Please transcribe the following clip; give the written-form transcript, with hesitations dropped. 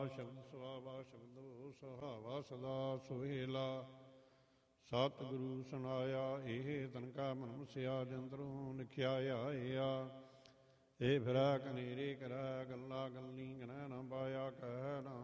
ਸ਼ਬਦ ਸੁਹਾਵਾ ਸ਼ਬਦੋ ਸੁਹਾਵਾ ਸਦਾ ਸੁਹੇਲਾ। ਸਤਿਗੁਰੂ ਸੁਣਾਇਆ ਇਹ ਤਨਕਾ ਮਨ ਮਸਿਆ ਜੰਤਰੋਂ ਲਿਖਿਆ ਆਇਆ। ਇਹ ਫਿਰਾ ਕਨੇਰੇ ਕਰਾ ਗੱਲਾਂ ਗੱਲੀ ਗਨੈ ਨਾ ਪਾਇਆ ਕਹਿ ਨਾ